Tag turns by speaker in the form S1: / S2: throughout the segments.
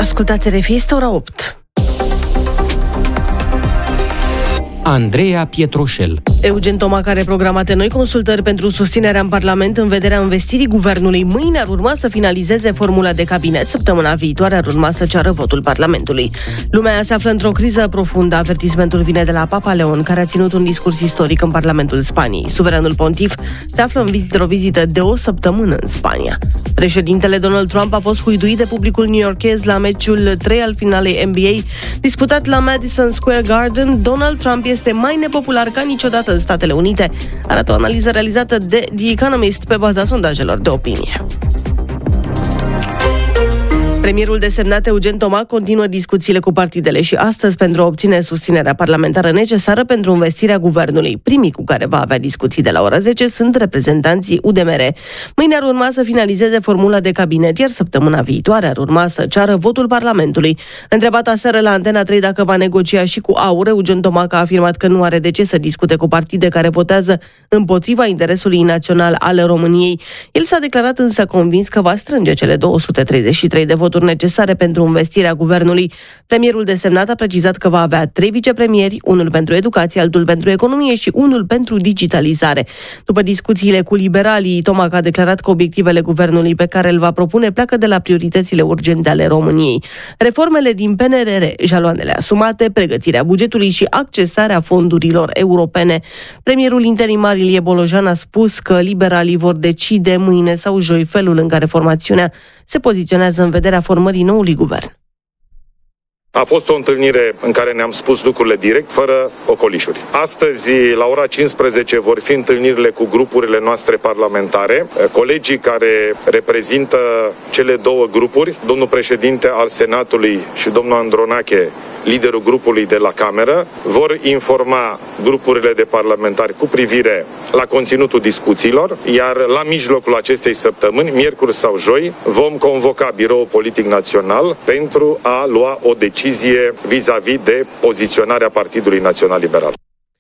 S1: Ascultați RFI, este ora 8.
S2: Andreea Pietroșel.
S1: Eugen Tomac are programate noi consultări pentru susținerea în Parlament în vederea învestirii guvernului. Mâine ar urma să finalizeze formula de cabinet. Săptămâna viitoare ar urma să ceară votul Parlamentului. Lumea se află într-o criză profundă. Avertismentul vine de la Papa Leon, care a ținut un discurs istoric în Parlamentul Spaniei. Suveranul pontif se află într-o vizită de o săptămână în Spania. Președintele Donald Trump a fost huiduit de publicul newyorkez la meciul 3 al finalei NBA disputat la Madison Square Garden. Donald Trump este mai nepopular ca niciodată în Statele Unite, arată o analiză realizată de The Economist pe baza sondajelor de opinie. Premierul desemnat Eugen Tomac continuă discuțiile cu partidele și astăzi pentru a obține susținerea parlamentară necesară pentru învestirea guvernului. Primii cu care va avea discuții de la ora 10 sunt reprezentanții UDMR. Mâine ar urma să finalizeze formula de cabinet, iar săptămâna viitoare ar urma să ceară votul Parlamentului. Întrebat aseară la Antena 3 dacă va negocia și cu AUR, Eugen Tomac a afirmat că nu are de ce să discute cu partide care votează împotriva interesului național al României. El s-a declarat însă convins că va strânge cele 233 de voturi necesare pentru învestirea guvernului. Premierul desemnat a precizat că va avea 3 vicepremieri, unul pentru educație, altul pentru economie și unul pentru digitalizare. După discuțiile cu liberalii, Tomac a declarat că obiectivele guvernului pe care îl va propune pleacă de la prioritățile urgente ale României. Reformele din PNRR, jaloanele asumate, pregătirea bugetului și accesarea fondurilor europene. Premierul interimar Ilie Bolojan a spus că liberalii vor decide mâine sau joi felul în care formațiunea se poziționează în vederea formării noului guvern.
S3: A fost o întâlnire în care ne-am spus lucrurile direct, fără ocolișuri. Astăzi, la ora 15, vor fi întâlnirile cu grupurile noastre parlamentare. Colegii care reprezintă cele două grupuri, domnul președinte al Senatului și domnul Andronache, liderul grupului de la Cameră, vor informa grupurile de parlamentari cu privire la conținutul discuțiilor, iar la mijlocul acestei săptămâni, miercuri sau joi, vom convoca Biroul Politic Național pentru a lua o decizie vis-a-vis de poziționarea Partidului Național Liberal.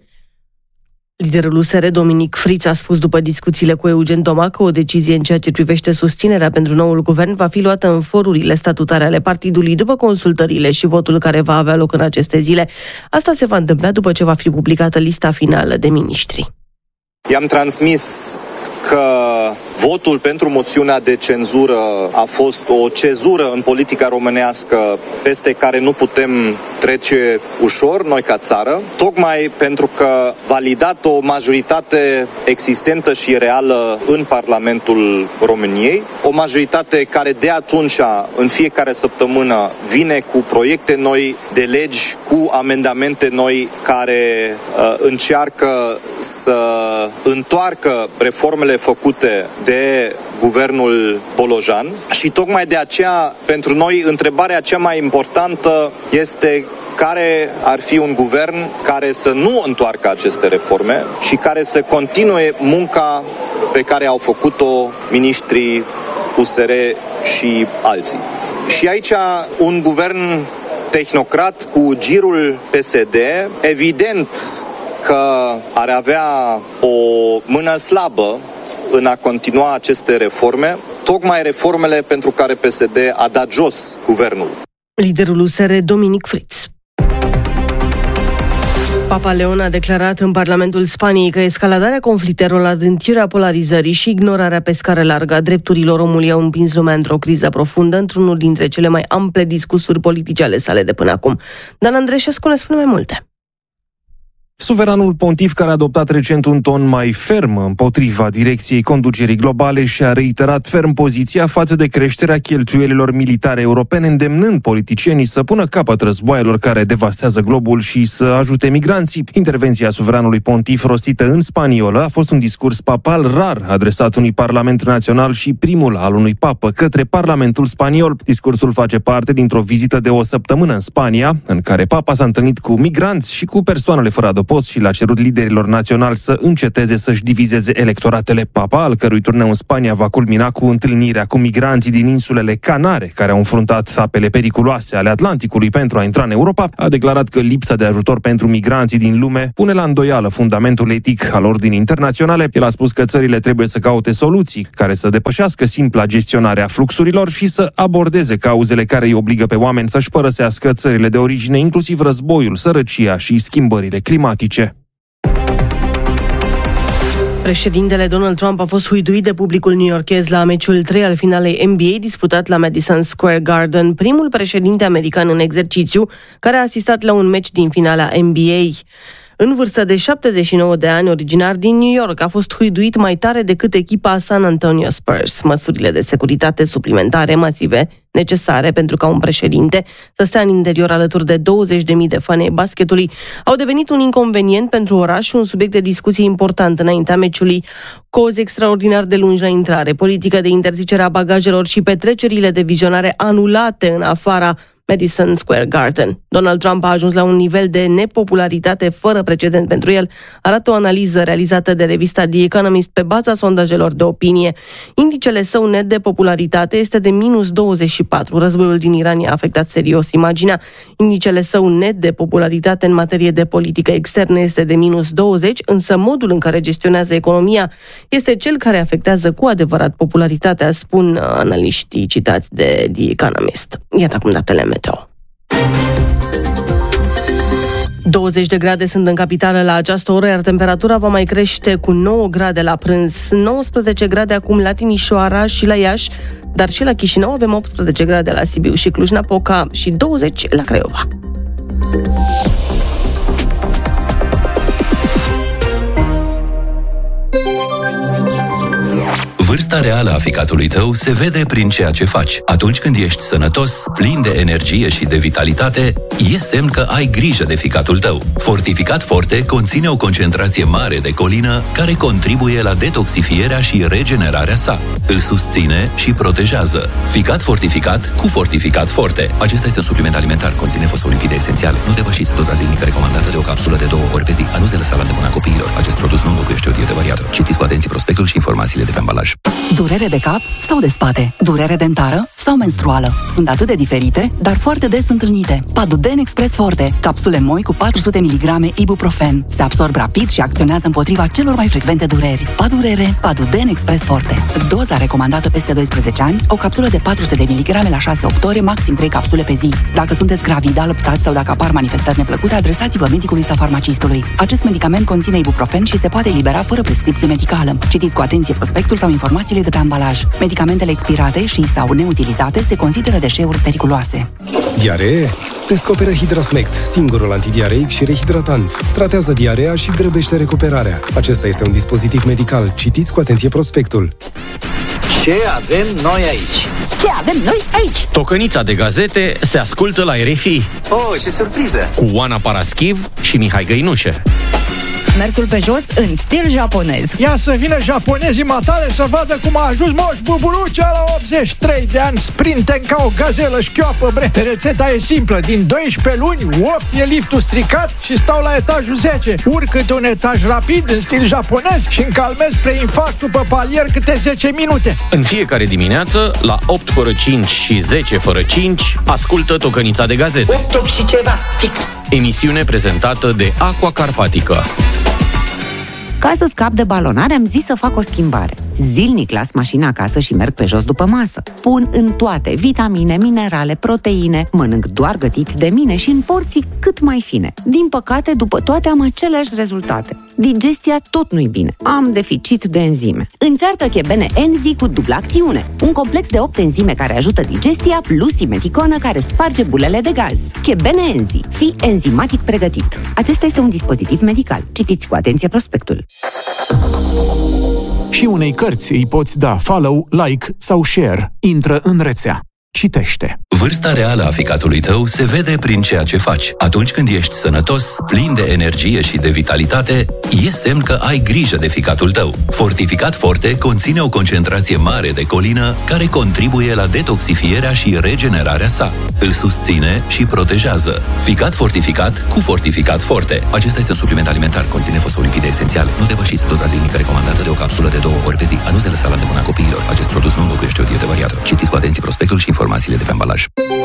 S1: Liderul USR, Dominic Friț, a spus după discuțiile cu Eugen Tomac că o decizie în ceea ce privește susținerea pentru noul guvern va fi luată în forurile statutare ale partidului după consultările și votul care va avea loc în aceste zile. Asta se va întâmpla după ce va fi publicată lista finală de miniștri.
S4: I-am transmis că votul pentru moțiunea de cenzură a fost o cezură în politica românească peste care nu putem trece ușor noi ca țară, tocmai pentru că validat o majoritate existentă și reală în Parlamentul României, o majoritate care de atunci, în fiecare săptămână, vine cu proiecte noi de legi, cu amendamente noi care încearcă să întoarcă reformele făcute de guvernul Bolojan și tocmai de aceea, pentru noi, întrebarea cea mai importantă este care ar fi un guvern care să nu întoarcă aceste reforme și care să continue munca pe care au făcut-o miniștrii USR și alții. Și aici un guvern tehnocrat cu girul PSD, evident că ar avea o mână slabă în a continua aceste reforme, tocmai reformele pentru care PSD a dat jos guvernul.
S1: Liderul USR, Dominic Friț. Papa Leon a declarat în Parlamentul Spaniei că escaladarea conflictelor, adâncirea polarizării și ignorarea pe scară largă a drepturilor omului au împins lumea într-o criză profundă, într-unul dintre cele mai ample discursuri politice ale sale de până acum. Dan Andreescu ne spune mai multe.
S5: Suveranul pontif, care a adoptat recent un ton mai ferm împotriva direcției conducerii globale, și-a reiterat ferm poziția față de creșterea cheltuielilor militare europene, îndemnând politicienii să pună capăt războaielor care devastează globul și să ajute migranții. Intervenția suveranului pontif, rostită în spaniolă, a fost un discurs papal rar adresat unui parlament național și primul al unui papă către Parlamentul spaniol. Discursul face parte dintr-o vizită de o săptămână în Spania, în care papa s-a întâlnit cu migranți și cu persoanele fără adăpost post și le-a cerut liderilor naționali să înceteze să-și divizeze electoratele. Papa, al cărui turneu în Spania va culmina cu întâlnirea cu migranții din insulele Canare, care au înfruntat apele periculoase ale Atlanticului pentru a intra în Europa, a declarat că lipsa de ajutor pentru migranții din lume pune la îndoială fundamentul etic al ordinii internaționale. El a spus că țările trebuie să caute soluții care să depășească simpla gestionare a fluxurilor și să abordeze cauzele care îi obligă pe oameni să-și părăsească țările de origine, inclusiv războiul, sărăcia și schimbările climatice.
S1: Președintele Donald Trump a fost huiduit de publicul newyorkez la meciul 3 al finalei NBA disputat la Madison Square Garden, primul președinte american în exercițiu care a asistat la un meci din finala NBA. În vârstă de 79 de ani, originar din New York, a fost huiduit mai tare decât echipa San Antonio Spurs. Măsurile de securitate suplimentare masive, necesare pentru ca un președinte să stea în interior alături de 20.000 de fani ai basketului, au devenit un inconvenient pentru oraș și un subiect de discuție important înaintea meciului. Cozi extraordinar de lungi la intrare, politică de interzicere a bagajelor și petrecerile de vizionare anulate în afara Madison Square Garden. Donald Trump a ajuns la un nivel de nepopularitate fără precedent pentru el, arată o analiză realizată de revista The Economist pe baza sondajelor de opinie. Indicele său net de popularitate este de -24. Războiul din Iran i-a afectat serios imaginea. Indicele său net de popularitate în materie de politică externă este de -20, însă modul în care gestionează economia este cel care afectează cu adevărat popularitatea, spun analiștii citați de The Economist. Iată acum datele meteo. 20 de grade sunt în capitală la această oră, iar temperatura va mai crește cu 9 grade la prânz, 19 grade acum la Timișoara și la Iași, dar și la Chișinău avem 18 grade la Sibiu și Cluj-Napoca și 20 la Craiova.
S6: Vârsta reală a ficatului tău se vede prin ceea ce faci. Atunci când ești sănătos, plin de energie și de vitalitate, e semn că ai grijă de ficatul tău. Fortificat Forte conține o concentrație mare de colină care contribuie la detoxifierea și regenerarea sa. Îl susține și protejează. Ficat fortificat cu Fortificat Forte. Acesta este un supliment alimentar, conține fosfolipide esențiale. Nu depășiți doza zilnică recomandată de o capsulă de 2 ori pe zi. A nu se lăsa la îndemâna copiilor. Acest produs nu înlocuiește o dietă variată. Citiți cu atenție prospectul și informațiile de pe ambalaj.
S7: Durere de cap sau de spate? Durere dentară sau menstruală? Sunt atât de diferite, dar foarte des întâlnite. Paduden Express Forte, capsule moi cu 400 mg ibuprofen. Se absorb rapid și acționează împotriva celor mai frecvente dureri. Padurere, Paduden Express Forte. Doza recomandată peste 12 ani, o capsulă de 400 de mg la 6-8 ore, maxim 3 capsule pe zi. Dacă sunteți gravid, alăptați sau dacă apar manifestări neplăcute, adresați-vă medicului sau farmacistului. Acest medicament conține ibuprofen și se poate elibera fără prescripție medicală. Citiți cu atenție prospectul sau informațiile de pe ambalaj. Medicamentele expirate și sau neutilizate se consideră deșeuri periculoase.
S8: Diaree? Descoperă Hidrasmect, singurul antidiareic și rehidratant. Tratează diarea și grăbește recuperarea. Acesta este un dispozitiv medical. Citiți cu atenție prospectul.
S9: Ce avem noi aici?
S10: Ce avem noi aici?
S2: Tocănița de gazete se ascultă la RFI.
S9: Oh, ce surpriză!
S2: Cu Oana Paraschiv și Mihai Găinușe.
S10: Mersul pe jos în stil japonez.
S11: Ia să vină japonezii matale să vadă cum a ajuns Moș Buburucea la 83 de ani, sprinten ca o gazelă șchioapă, bre. Rețeta e simplă, din 12 luni, 8 e liftul stricat și stau la etajul 10. Urc câte un etaj rapid în stil japonez și încalmez preinfarctul pe palier câte 10 minute.
S2: În fiecare dimineață, la 8 fără 5 și 10 fără 5, ascultă Tocănița de gazete.
S10: 8 și ceva, fix.
S2: Emisiune prezentată de Aqua Carpatica.
S12: Ca să scap de balonare, am zis să fac o schimbare. Zilnic las mașina acasă și merg pe jos după masă. Pun în toate vitamine, minerale, proteine, mănânc doar gătit de mine și în porții cât mai fine. Din păcate, după toate am aceleași rezultate. Digestia tot nu-i bine. Am deficit de enzime. Încearcă Chebene Enzi cu dublă acțiune. Un complex de 8 enzime care ajută digestia plus simeticonă care sparge bulele de gaz. Chebene Enzi. Fii enzimatic pregătit. Acesta este un dispozitiv medical. Citiți cu atenție prospectul.
S13: Și unei cărți îi poți da follow, like sau share. Intră în rețea. citește.
S6: Vârsta reală a ficatului tău se vede prin ceea ce faci. Atunci când ești sănătos, plin de energie și de vitalitate, e semn că ai grijă de ficatul tău. Fortificat Forte conține o concentrație mare de colină care contribuie la detoxifierea și regenerarea sa. Îl susține și protejează. Ficat fortificat cu Fortificat Forte. Acesta este un supliment alimentar, conține fosfolipide esențiale. Nu depășiți doza zilnică recomandată de o capsulă de 2 ori pe zi. A nu se lăsa la îndemâna copiilor. Acest produs nu înlocuiește o dietă variată. Citiți cu atenție prospectul și informațiile de pe ambalaj.